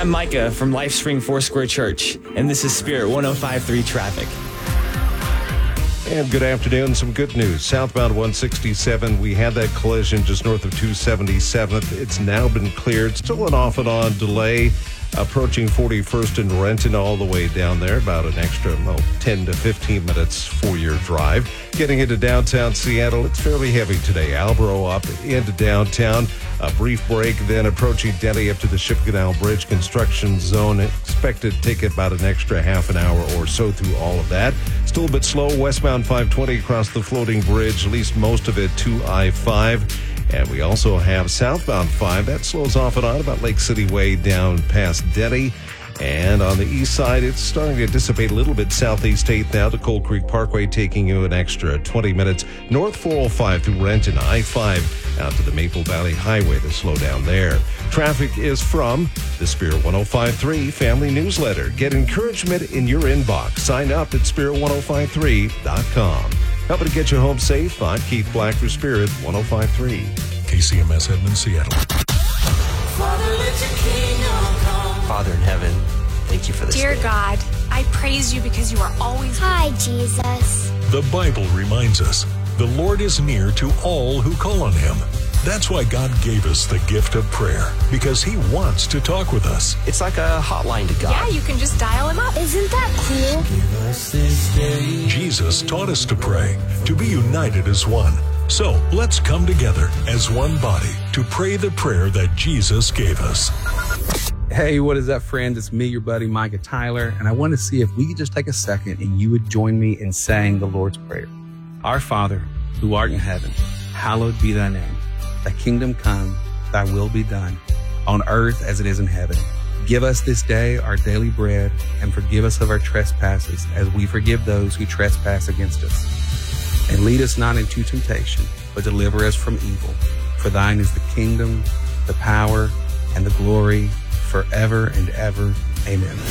I'm Micah from LifeSpring Foursquare Church, and this is Spirit 105.3 Traffic. And good afternoon. Some good news. Southbound 167, we had that collision just north of 277th. It's now been cleared. Still an off and on delay approaching 41st and Renton all the way down there. About an extra 10 to 15 minutes for your drive. Getting into downtown Seattle, it's fairly heavy today. Albro up into downtown. A brief break, then approaching Delhi up to the Ship Canal Bridge construction zone. Expected to take about an extra half an hour or so through all of that. Still a bit slow. Westbound 520 across the floating bridge, at least most of it to I-5. And we also have southbound 5. That slows off and on about Lake City Way down past Delhi. And on the east side, it's starting to dissipate a little bit southeast 8th now to Cold Creek Parkway, taking you an extra 20 minutes. North 405 through Renton, I-5 out to the Maple Valley Highway to slow down there. Traffic is from the Spirit 105.3 Family Newsletter. Get encouragement in your inbox. Sign up at spirit1053.com. Helping to get you home safe. I'm Keith Black for Spirit 105.3. KCMS Edmond, Seattle. Father in heaven, thank you for this Dear day. God, I praise you because you are always... Hi, Jesus. The Bible reminds us the Lord is near to all who call on him. That's why God gave us the gift of prayer, because he wants to talk with us. It's like a hotline to God. Yeah, you can just dial him up. Isn't that cool? Jesus taught us to pray, to be united as one. So let's come together as one body to pray the prayer that Jesus gave us. Hey, what is up, friends? It's me, your buddy, Micah Tyler, and I want to see if we could just take a second and you would join me in saying the Lord's Prayer. Our Father, who art in heaven, hallowed be thy name. Thy kingdom come, thy will be done, on earth as it is in heaven. Give us this day our daily bread, and forgive us of our trespasses, as we forgive those who trespass against us. And lead us not into temptation, but deliver us from evil. For thine is the kingdom, the power, and the glory, forever and ever. Amen.